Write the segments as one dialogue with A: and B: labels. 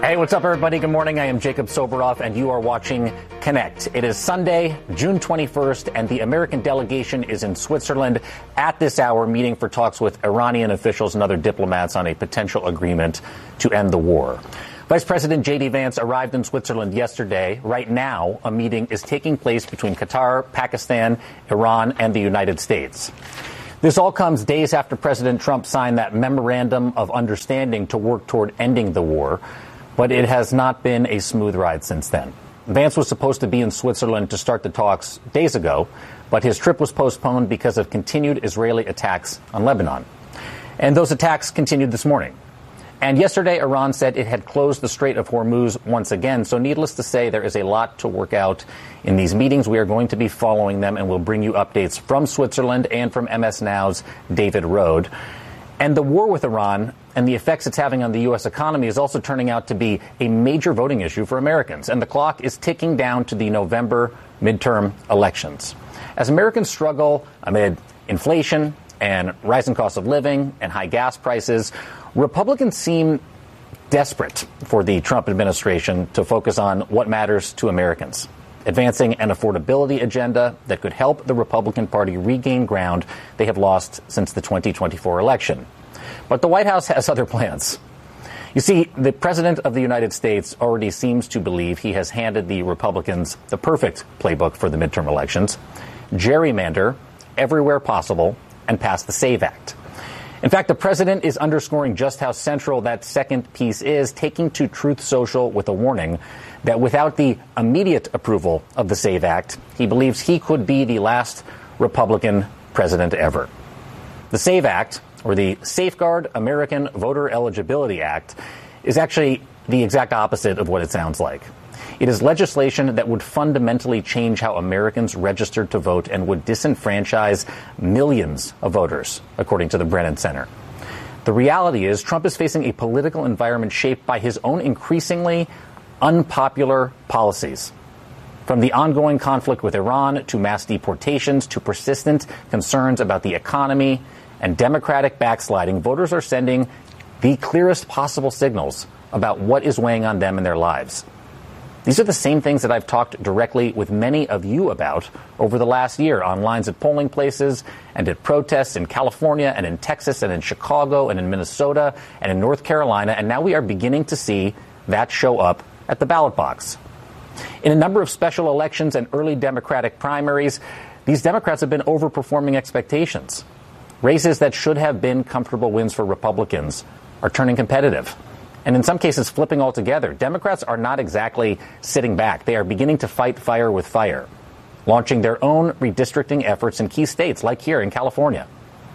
A: Hey, what's up, everybody? Good morning. I am Jacob Soboroff, and you are watching Connect. It is Sunday, June 21st, and the American delegation is in Switzerland at this hour meeting for talks with Iranian officials and other diplomats on a potential agreement to end the war. Vice President J.D. Vance arrived in Switzerland yesterday. Right now, a meeting is taking place between Qatar, Pakistan, Iran, and the United States. This all comes days after President Trump signed that memorandum of understanding to work toward ending the war, but it has not been a smooth ride since then. Vance was supposed to be in Switzerland to start the talks days ago, but his trip was postponed because of continued Israeli attacks on Lebanon. And those attacks continued this morning. And yesterday, Iran said it had closed the Strait of Hormuz once again. So needless to say, there is a lot to work out in these meetings. We are going to be following them, and we'll bring you updates from Switzerland and from MS Now's David Rode. And the war with Iran and the effects it's having on the U.S. economy is also turning out to be a major voting issue for Americans. And the clock is ticking down to the November midterm elections. As Americans struggle amid inflation and rising cost of living and high gas prices, Republicans seem desperate for the Trump administration to focus on what matters to Americans, advancing an affordability agenda that could help the Republican Party regain ground they have lost since the 2024 election. But the White House has other plans. You see, the President of the United States already seems to believe he has handed the Republicans the perfect playbook for the midterm elections: gerrymander everywhere possible and pass the SAVE Act. In fact, the president is underscoring just how central that second piece is, taking to Truth Social with a warning that without the immediate approval of the SAVE Act, he believes he could be the last Republican president ever. The SAVE Act, or the Safeguard American Voter Eligibility Act, is actually the exact opposite of what it sounds like. It is legislation that would fundamentally change how Americans registered to vote and would disenfranchise millions of voters, according to the Brennan Center. The reality is Trump is facing a political environment shaped by his own increasingly unpopular policies. From the ongoing conflict with Iran to mass deportations to persistent concerns about the economy and Democratic backsliding, voters are sending the clearest possible signals about what is weighing on them in their lives. These are the same things that I've talked directly with many of you about over the last year on lines at polling places and at protests in California and in Texas and in Chicago and in Minnesota and in North Carolina. And now we are beginning to see that show up at the ballot box. In a number of special elections and early Democratic primaries, these Democrats have been overperforming expectations. Races that should have been comfortable wins for Republicans are turning competitive, and in some cases flipping altogether. Democrats are not exactly sitting back. They are beginning to fight fire with fire, launching their own redistricting efforts in key states like here in California.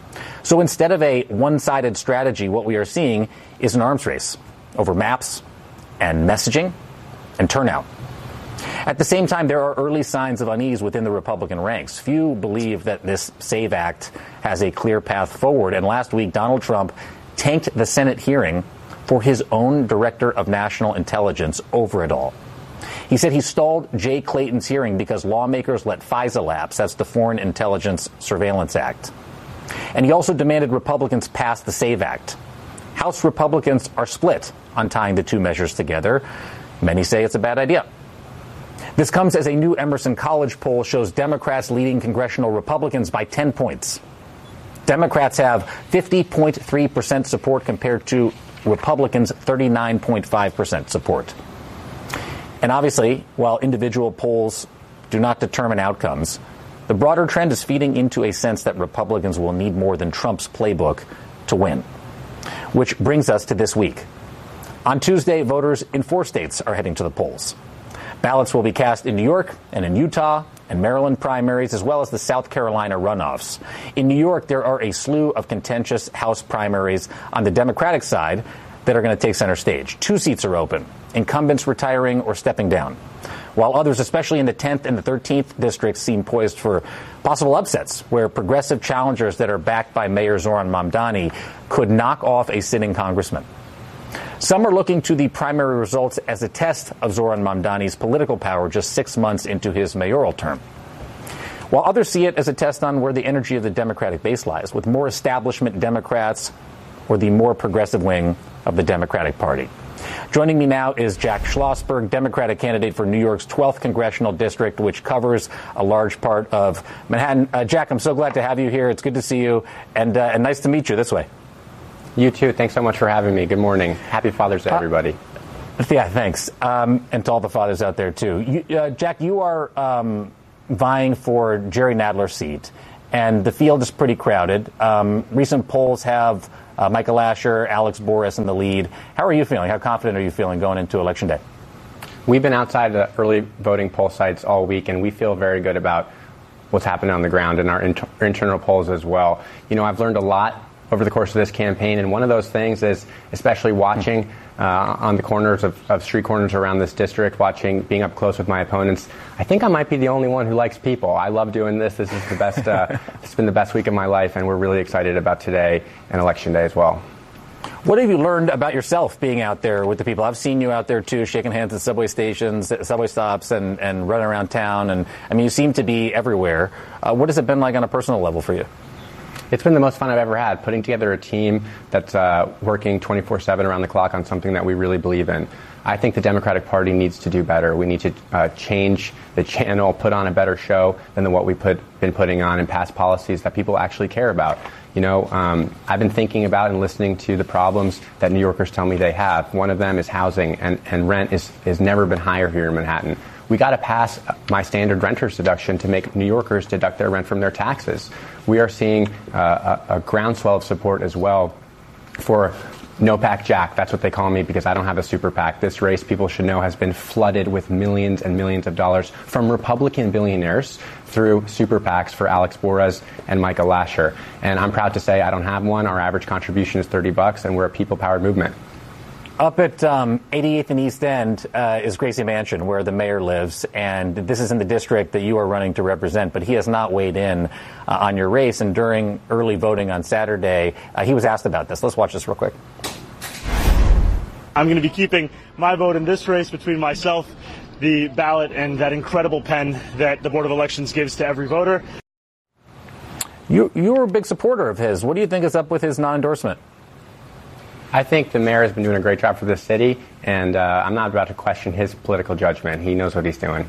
A: So instead of a one-sided strategy, what we are seeing is an arms race over maps and messaging and turnout. At the same time, there are early signs of unease within the Republican ranks. Few believe that this SAVE Act has a clear path forward. And last week, Donald Trump tanked the Senate hearing for his own director of national intelligence over it all. He said he stalled Jay Clayton's hearing because lawmakers let FISA lapse. That's the Foreign Intelligence Surveillance Act. And he also demanded Republicans pass the SAVE Act. House Republicans are split on tying the two measures together. Many say it's a bad idea. This comes as a new Emerson College poll shows Democrats leading congressional Republicans by 10 points. Democrats have 50.3% support compared to Republicans' 39.5% support. And obviously, while individual polls do not determine outcomes, the broader trend is feeding into a sense that Republicans will need more than Trump's playbook to win. Which brings us to this week. On Tuesday, voters in 4 states are heading to the polls. Ballots will be cast in New York and in Utah and Maryland primaries, as well as the South Carolina runoffs. In New York, there are a slew of contentious House primaries on the Democratic side that are going to take center stage. 2 seats are open, incumbents retiring or stepping down, while others, especially in the 10th and the 13th districts, seem poised for possible upsets, where progressive challengers that are backed by Mayor Zoran Mamdani could knock off a sitting congressman. Some are looking to the primary results as a test of Zoran Mamdani's political power just 6 months into his mayoral term, while others see it as a test on where the energy of the Democratic base lies, with more establishment Democrats or the more progressive wing of the Democratic Party. Joining me now is Jack Schlossberg, Democratic candidate for New York's 12th Congressional District, which covers a large part of Manhattan. Jack, I'm so glad to have you here. It's good to see you, and nice to meet you this way.
B: You too. Thanks so much for having me. Good morning. Happy Father's Day, everybody.
A: Yeah, thanks. And to all the fathers out there, too. Jack, you are vying for Jerry Nadler's seat, and the field is pretty crowded. Recent polls have Michael Asher, Alex Boris in the lead. How are you feeling? How confident are you feeling going into Election Day?
B: We've been outside the early voting poll sites all week, and we feel very good about what's happening on the ground in our internal polls as well. You know, I've learned a lot over the course of this campaign, and one of those things is especially watching on the corners of street corners around this district, being up close with my opponents. I think I might be the only one who likes people. I love doing this. This is the best. It's been the best week of my life, and we're really excited about today and Election Day as well.
A: What have you learned about yourself being out there with the people? I've seen you out there, too, shaking hands at subway stations, subway stops, and running around town. And, I mean, you seem to be everywhere. What has it been like on a personal level for you?
B: It's been the most fun I've ever had, putting together a team that's working 24/7 around the clock on something that we really believe in. I think the Democratic Party needs to do better. We need to change the channel, put on a better show than what we've been putting on, and pass policies that people actually care about. You know, I've been thinking about and listening to the problems that New Yorkers tell me they have. One of them is housing, and rent has never been higher here in Manhattan. We got to pass my standard renter's deduction to make New Yorkers deduct their rent from their taxes. We are seeing a groundswell of support as well for No PAC Jack. That's what they call me because I don't have a super PAC. This race, people should know, has been flooded with millions and millions of dollars from Republican billionaires through super PACs for Alex Boris and Michael Lasher. And I'm proud to say I don't have one. Our average contribution is $30, and we're a people-powered movement.
A: Up at 88th and East End is Gracie Mansion, where the mayor lives, and this is in the district that you are running to represent, but he has not weighed in on your race. And during early voting on Saturday, he was asked about this. Let's watch this real quick.
C: I'm going to be keeping my vote in this race between myself, the ballot, and that incredible pen that the Board of Elections gives to every voter.
A: You were a big supporter of his. What do you think is up with his non-endorsement?
B: I think the mayor has been doing a great job for this city, and I'm not about to question his political judgment. He knows what he's doing.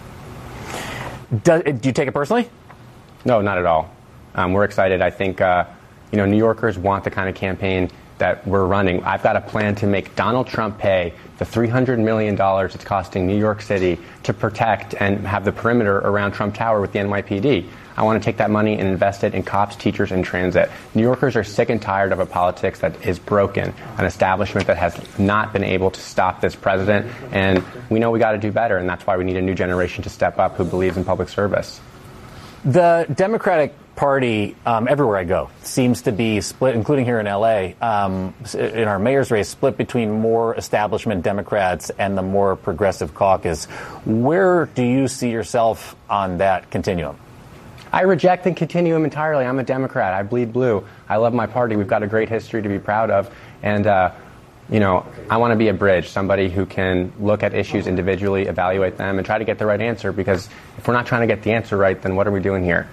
A: Do you take it personally?
B: No, not at all. We're excited. I think New Yorkers want the kind of campaign that we're running. I've got a plan to make Donald Trump pay the $300 million it's costing New York City to protect and have the perimeter around Trump Tower with the NYPD. I want to take that money and invest it in cops, teachers, and transit. New Yorkers are sick and tired of a politics that is broken, an establishment that has not been able to stop this president, and we know we got to do better, and that's why we need a new generation to step up who believes in public service.
A: The Democratic Party, everywhere I go, seems to be split, including here in L.A., in our mayor's race, split between more establishment Democrats and the more progressive caucus. Where do you see yourself on that continuum?
B: I reject the continuum entirely. I'm a Democrat. I bleed blue. I love my party. We've got a great history to be proud of. And, I want to be a bridge, somebody who can look at issues individually, evaluate them, and try to get the right answer. Because if we're not trying to get the answer right, then what are we doing here?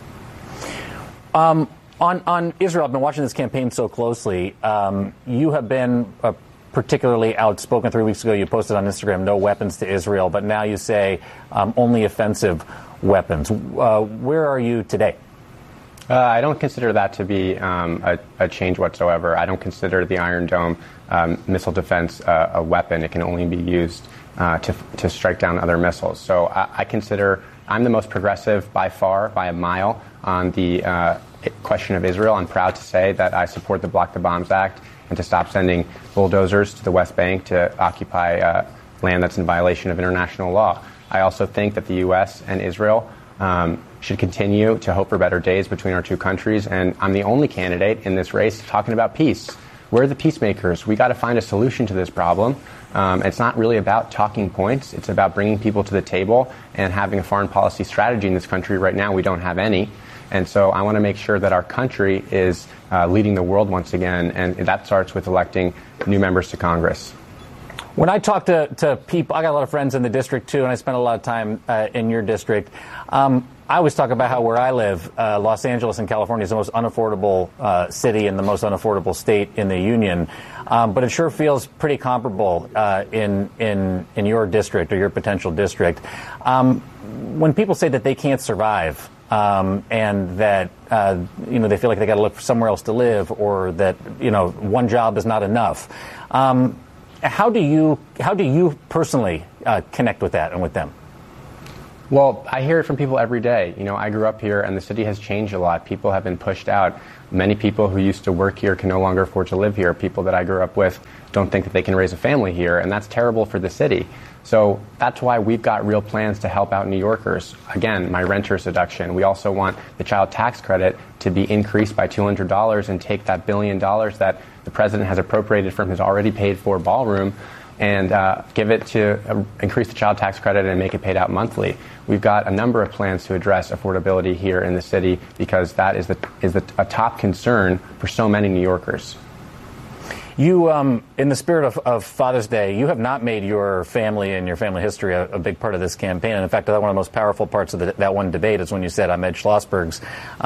A: On Israel, I've been watching this campaign so closely. You have been particularly outspoken. 3 weeks ago, you posted on Instagram, no weapons to Israel. But now you say only offensive weapons. Where are you today?
B: I don't consider that to be a change whatsoever. I don't consider the Iron Dome missile defense a weapon. It can only be used to strike down other missiles. So I consider I'm the most progressive by far, by a mile, on the question of Israel. I'm proud to say that I support the Block the Bombs Act and to stop sending bulldozers to the West Bank to occupy land that's in violation of international law. I also think that the U.S. and Israel should continue to hope for better days between our two countries. And I'm the only candidate in this race talking about peace. We're the peacemakers. We got to find a solution to this problem. It's not really about talking points. It's about bringing people to the table and having a foreign policy strategy in this country. Right now, we don't have any. And so I want to make sure that our country is leading the world once again. And that starts with electing new members to Congress.
A: When I talk to people, I got a lot of friends in the district, too, and I spent a lot of time in your district. I always talk about how where I live, Los Angeles in California is the most unaffordable city and the most unaffordable state in the union. But it sure feels pretty comparable in your district or your potential district. When people say that they can't survive and that they feel like they got to look for somewhere else to live, or that one job is not enough, how do you personally connect with that and with them?
B: Well, I hear it from people every day. I grew up here, and the city has changed a lot. People have been pushed out. Many people who used to work here can no longer afford to live here. People that I grew up with don't think that they can raise a family here, and that's terrible for the city. So that's why we've got real plans to help out New Yorkers. Again, my renter's deduction. We also want the child tax credit to be increased by $200 and take that $1 billion that the president has appropriated from his already paid for ballroom and give it to increase the child tax credit and make it paid out monthly. We've got a number of plans to address affordability here in the city because that is a top concern for so many New Yorkers.
A: You, in the spirit of Father's Day, you have not made your family and your family history a big part of this campaign. And in fact, one of the most powerful parts of that one debate is when you said I'm Ed Schlossberg's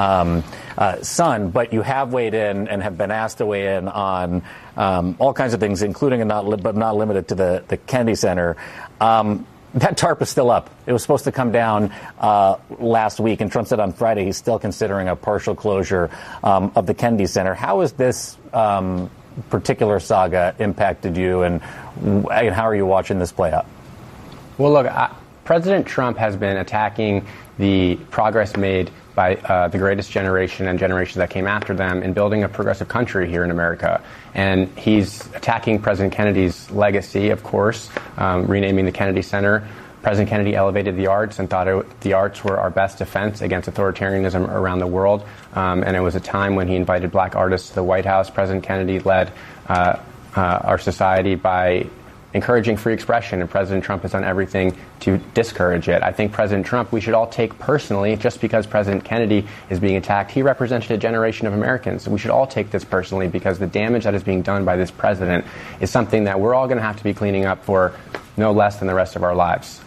A: son. But you have weighed in and have been asked to weigh in on all kinds of things, including but not limited to the Kennedy Center. That tarp is still up. It was supposed to come down last week, and Trump said on Friday he's still considering a partial closure of the Kennedy Center. How is this particular saga impacted you, and how are you watching this play out?
B: Well, look, President Trump has been attacking the progress made by the greatest generation and generations that came after them in building a progressive country here in America. And he's attacking President Kennedy's legacy, of course, renaming the Kennedy Center. President Kennedy elevated the arts and thought the arts were our best defense against authoritarianism around the world. And it was a time when he invited black artists to the White House. President Kennedy led our society by encouraging free expression, and President Trump has done everything to discourage it. I think President Trump, we should all take personally, just because President Kennedy is being attacked, he represented a generation of Americans. We should all take this personally because the damage that is being done by this president is something that we're all going to have to be cleaning up for no less than the rest of our lives.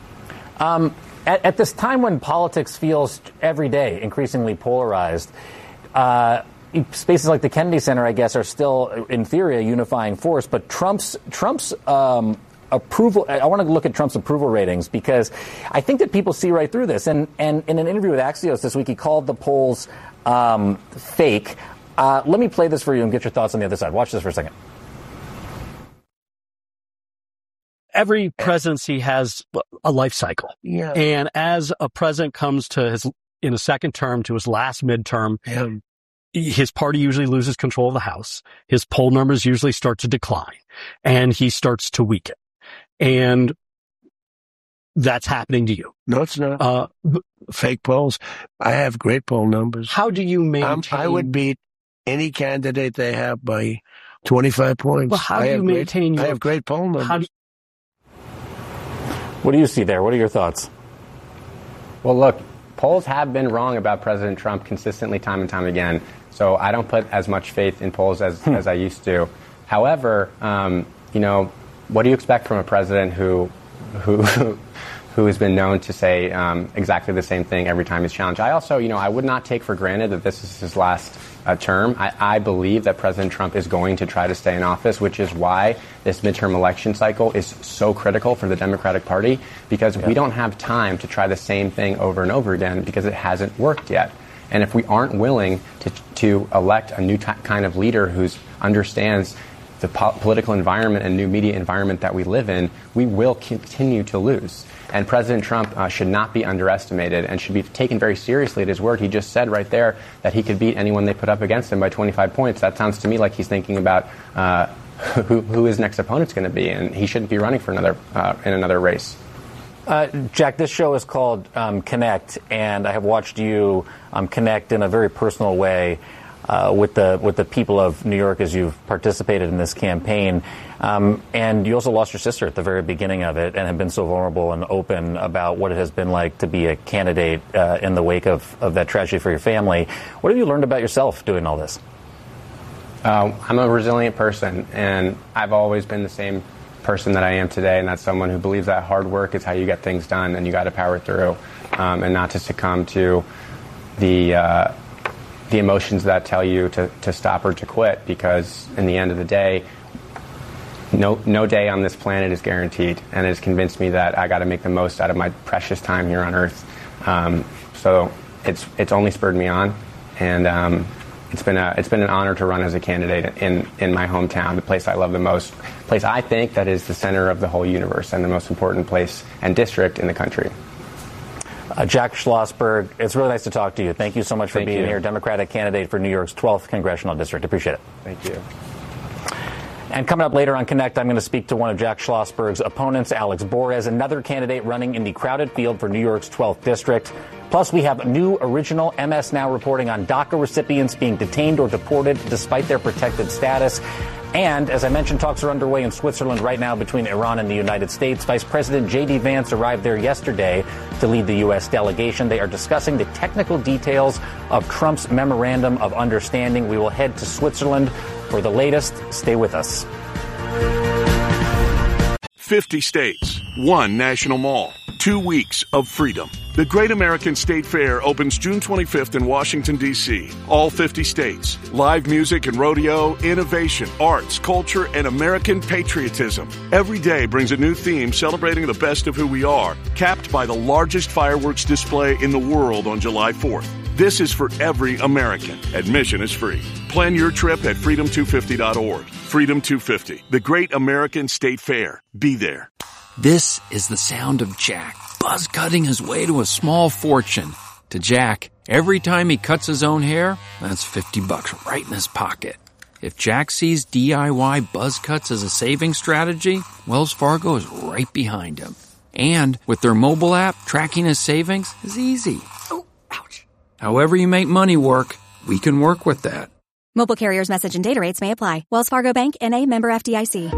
A: At this time when politics feels every day increasingly polarized, spaces like the Kennedy Center, I guess, are still, in theory, a unifying force. But Trump's approval, I want to look at Trump's approval ratings because I think that people see right through this. And in an interview with Axios this week, he called the polls fake. Let me play this for you and get your thoughts on the other side. Watch this for a second.
D: Every presidency has a life cycle. Yeah. And as a president comes to in a second term to his last midterm, his party usually loses control of the House. His poll numbers usually start to decline and he starts to weaken. And that's happening to you.
E: No, it's not. Fake polls. I have great poll numbers.
D: How do you maintain?
E: I would beat any candidate they have by 25 points.
D: Well, how do you maintain
E: I have great poll numbers.
A: What do you see there? What are your thoughts?
B: Well, look, polls have been wrong about President Trump consistently time and time again. So I don't put as much faith in polls as I used to. However, what do you expect from a president who has been known to say exactly the same thing every time he's challenged? I also, I would not take for granted that this is his last term. I believe that President Trump is going to try to stay in office, which is why this midterm election cycle is so critical for the Democratic Party, because we don't have time to try the same thing over and over again because it hasn't worked yet. And if we aren't willing to elect a new kind of leader who understands the political environment and new media environment that we live in, we will continue to lose. And President Trump should not be underestimated and should be taken very seriously at his word. He just said right there that he could beat anyone they put up against him by 25 points. That sounds to me like he's thinking about who his next opponent's going to be, and he shouldn't be running for in another race.
A: Jack, this show is called Connect, and I have watched you connect in a very personal way with the people of New York as you've participated in this campaign. And you also lost your sister at the very beginning of it and have been so vulnerable and open about what it has been like to be a candidate in the wake of that tragedy for your family. What have you learned about yourself doing all this?
B: I'm a resilient person, and I've always been the same person that I am today, and that's someone who believes that hard work is how you get things done and you got to power through. and not to succumb to the emotions that tell you to stop or to quit, because in the end of the day, no day on this planet is guaranteed, and it has convinced me that I got to make the most out of my precious time here on Earth. So it's only spurred me on, and it's been an honor to run as a candidate in my hometown, the place I love the most, place I think that is the center of the whole universe and the most important place and district in the country.
A: Jack Schlossberg, it's really nice to talk to you. Thank you so much for being here, Democratic candidate for New York's 12th Congressional District. Appreciate it.
B: Thank you.
A: And coming up later on Connect, I'm going to speak to one of Jack Schlossberg's opponents, Alex Borez, another candidate running in the crowded field for New York's 12th District. Plus, we have new original MS Now reporting on DACA recipients being detained or deported despite their protected status. And, as I mentioned, talks are underway in Switzerland right now between Iran and the United States. Vice President J.D. Vance arrived there yesterday to lead the U.S. delegation. They are discussing the technical details of Trump's Memorandum of Understanding. We will head to Switzerland for the latest. Stay with us.
F: 50 states, one national mall, 2 weeks of freedom. The Great American State Fair opens June 25th in Washington, D.C. All 50 states. Live music and rodeo, innovation, arts, culture, and American patriotism. Every day brings a new theme celebrating the best of who we are, capped by the largest fireworks display in the world on July 4th. This is for every American. Admission is free. Plan your trip at freedom250.org. Freedom 250, the Great American State Fair. Be there.
G: This is the sound of Jack, buzz cutting his way to a small fortune. To Jack, every time he cuts his own hair, that's $50 right in his pocket. If Jack sees DIY buzz cuts as a saving strategy, Wells Fargo is right behind him. And with their mobile app, tracking his savings is easy. Oh, ouch. However you make money work, we can work with that.
H: Mobile carriers' message and data rates may apply. Wells Fargo Bank, N.A., member FDIC.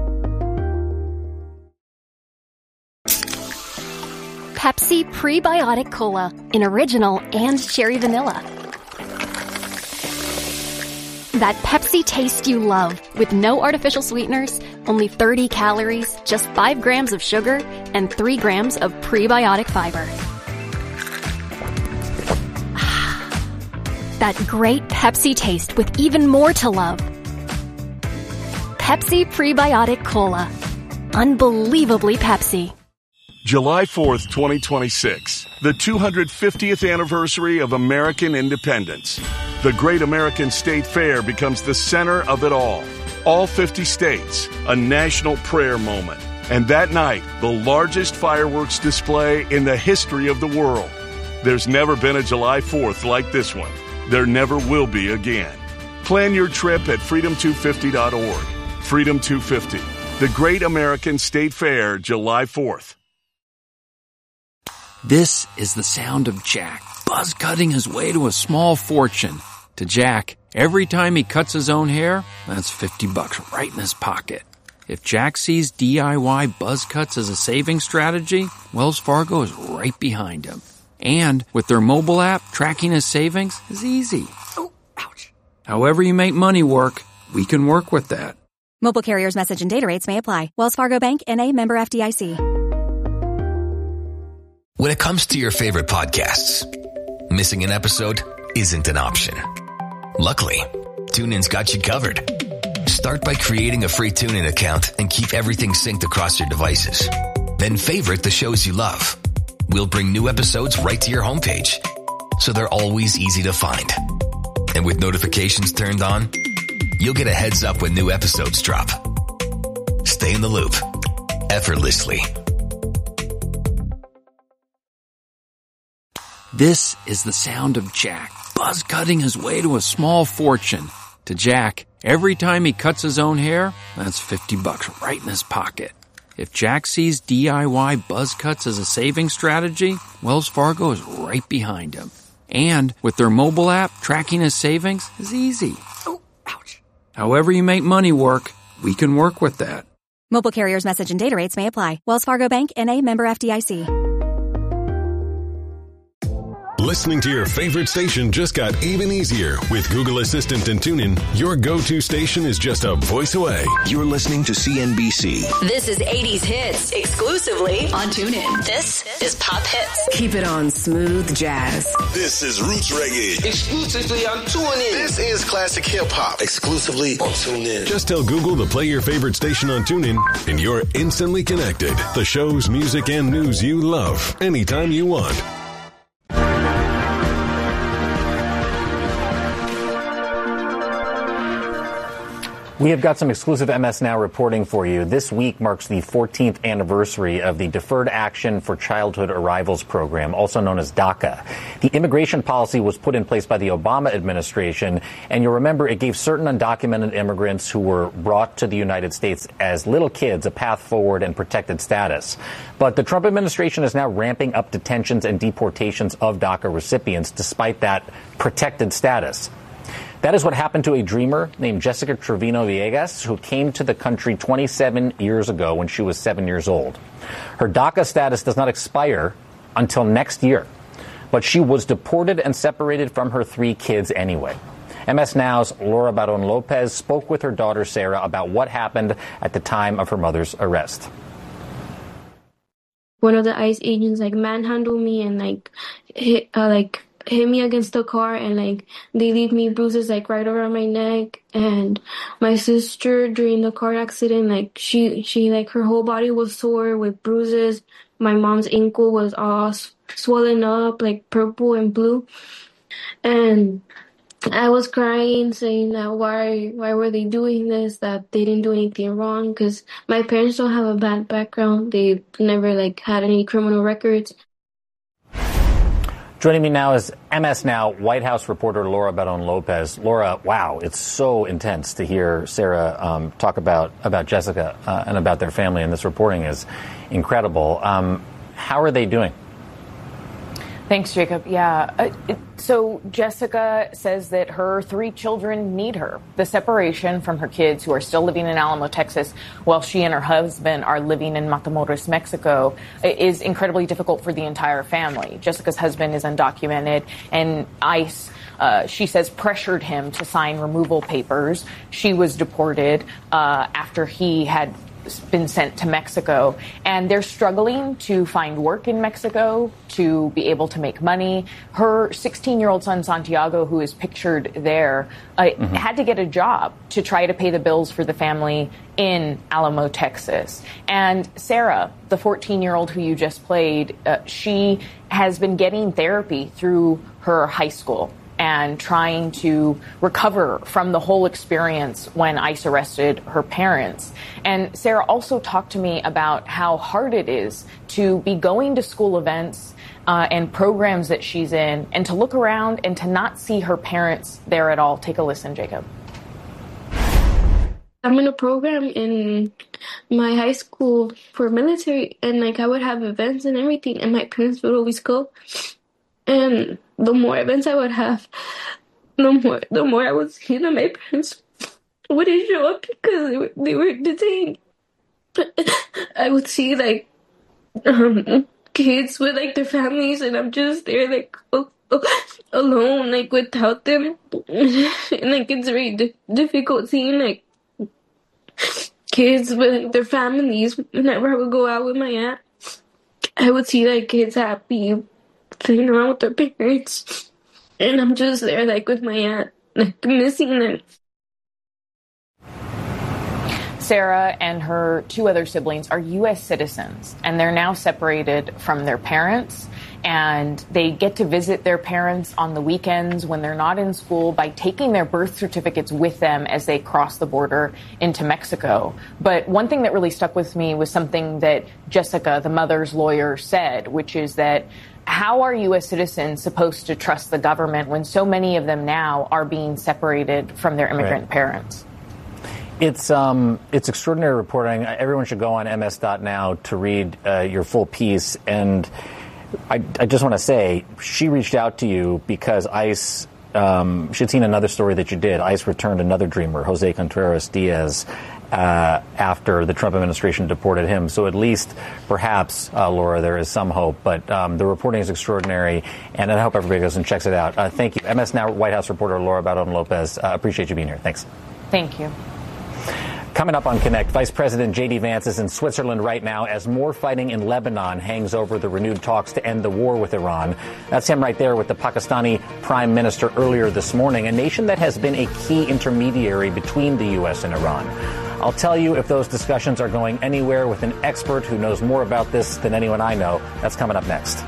I: Pepsi Prebiotic Cola in original and cherry vanilla. That Pepsi taste you love, with no artificial sweeteners, only 30 calories, just 5 grams of sugar, and 3 grams of prebiotic fiber. That great Pepsi taste with even more to love. Pepsi Prebiotic Cola. Unbelievably Pepsi.
F: July 4th, 2026, the 250th anniversary of American independence. The Great American State Fair becomes the center of it all. All 50 states, a national prayer moment. And that night, the largest fireworks display in the history of the world. There's never been a July 4th like this one. There never will be again. Plan your trip at freedom250.org. Freedom 250, the Great American State Fair, July 4th.
G: This is the sound of Jack, buzz cutting his way to a small fortune. To Jack, every time he cuts his own hair, that's $50 right in his pocket. If Jack sees DIY buzz cuts as a saving strategy, Wells Fargo is right behind him. And with their mobile app, tracking his savings is easy. Oh, ouch. However you make money work, we can work with that.
H: Mobile carriers' message and data rates may apply. Wells Fargo Bank, N.A., member FDIC.
J: When it comes to your favorite podcasts, missing an episode isn't an option. Luckily, TuneIn's got you covered. Start by creating a free TuneIn account and keep everything synced across your devices. Then favorite the shows you love. We'll bring new episodes right to your homepage, so they're always easy to find. And with notifications turned on, you'll get a heads up when new episodes drop. Stay in the loop, effortlessly.
G: This is the sound of Jack, buzz cutting his way to a small fortune. To Jack, every time he cuts his own hair, that's $50 right in his pocket. If Jack sees DIY buzz cuts as a saving strategy, Wells Fargo is right behind him. And with their mobile app, tracking his savings is easy. Oh, ouch. However you make money work, we can work with that.
H: Mobile carriers' message and data rates may apply. Wells Fargo Bank, N.A., member FDIC.
K: Listening to your favorite station just got even easier. With Google Assistant and TuneIn, your go-to station is just a voice away.
L: You're listening to CNBC.
M: This is 80s Hits, exclusively on TuneIn. This is Pop Hits.
N: Keep it on Smooth Jazz.
O: This is Roots Reggae,
P: exclusively on TuneIn.
O: This is Classic Hip Hop, exclusively on TuneIn.
K: Just tell Google to play your favorite station on TuneIn, and you're instantly connected. The shows, music, and news you love, anytime you want.
A: We have got some exclusive MS Now reporting for you. This week marks the 14th anniversary of the Deferred Action for Childhood Arrivals program, also known as DACA. The immigration policy was put in place by the Obama administration, and you'll remember it gave certain undocumented immigrants who were brought to the United States as little kids a path forward and protected status. But the Trump administration is now ramping up detentions and deportations of DACA recipients despite that protected status. That is what happened to a dreamer named Jessica Trevino Villegas, who came to the country 27 years ago when she was 7 years old. Her DACA status does not expire until next year, but she was deported and separated from her 3 kids anyway. MS Now's Laura Baron Lopez spoke with her daughter Sarah about what happened at the time of her mother's arrest.
Q: One of the ICE agents manhandled me and hit me against the car, and they leave me bruises right around my neck. And my sister, during the car accident, she her whole body was sore with bruises. My mom's ankle was all swollen up, purple and blue. And I was crying, saying that why were they doing this, that they didn't do anything wrong, because my parents don't have a bad background. They never had any criminal records.
A: Joining me now is MS Now White House reporter Laura Baron Lopez. Laura, wow, it's so intense to hear Sarah talk about Jessica and about their family, and this reporting is incredible. How are they doing?
R: Thanks, Jacob. Yeah. So Jessica says that her 3 children need her. The separation from her kids, who are still living in Alamo, Texas, while she and her husband are living in Matamoros, Mexico, is incredibly difficult for the entire family. Jessica's husband is undocumented, and ICE, she says, pressured him to sign removal papers. She was deported after he had been sent to Mexico, and they're struggling to find work in Mexico to be able to make money. Her 16-year-old son, Santiago, who is pictured there, had to get a job to try to pay the bills for the family in Alamo, Texas. And Sarah, the 14-year-old who you just played, she has been getting therapy through her high school and trying to recover from the whole experience when ICE arrested her parents. And Sarah also talked to me about how hard it is to be going to school events and programs that she's in, and to look around and to not see her parents there at all. Take a listen, Jacob.
Q: I'm in a program in my high school for military, and I would have events and everything, and my parents would always go. And the more events I would have, the more I would see that my parents wouldn't show up because they were detained. I would see kids with their families, and I'm just there alone, without them. And it's very difficult seeing kids with their families. Whenever I would go out with my aunt, I would see kids happy, playing around with their parents, and I'm just there with my aunt, missing them.
R: Sarah and her 2 other siblings are U.S. citizens, and they're now separated from their parents, and they get to visit their parents on the weekends when they're not in school by taking their birth certificates with them as they cross the border into Mexico. But one thing that really stuck with me was something that Jessica, the mother's lawyer, said, which is that how are U.S. citizens supposed to trust the government when so many of them now are being separated from their immigrant parents?
A: It's extraordinary reporting. Everyone should go on ms.now to read your full piece. And I just want to say, she reached out to you because ICE, she'd seen another story that you did. ICE returned another dreamer, Jose Contreras Diaz, after the Trump administration deported him. So at least, perhaps, Laura, there is some hope. But the reporting is extraordinary, and I hope everybody goes and checks it out. Thank you. MS Now White House reporter Laura Barón-López. Appreciate you being here. Thanks.
R: Thank you.
A: Coming up on Connect, Vice President J.D. Vance is in Switzerland right now as more fighting in Lebanon hangs over the renewed talks to end the war with Iran. That's him right there with the Pakistani Prime Minister earlier this morning, a nation that has been a key intermediary between the U.S. and Iran. I'll tell you if those discussions are going anywhere with an expert who knows more about this than anyone I know. That's coming up next.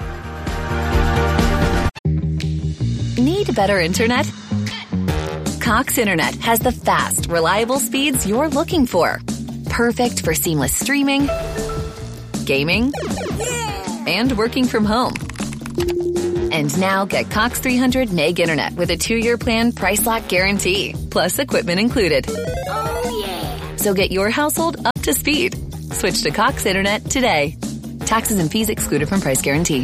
P: Need better internet? Cox Internet has the fast, reliable speeds you're looking for. Perfect for seamless streaming, gaming, and working from home. And now get Cox 300 meg internet with a 2-year plan price lock guarantee, plus equipment included. Oh, yeah. So get your household up to speed. Switch to Cox Internet today. Taxes and fees excluded from price guarantee.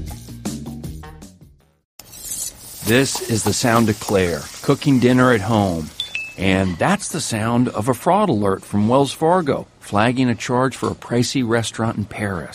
G: This is the sound of Claire, cooking dinner at home. And that's the sound of a fraud alert from Wells Fargo, flagging a charge for a pricey restaurant in Paris.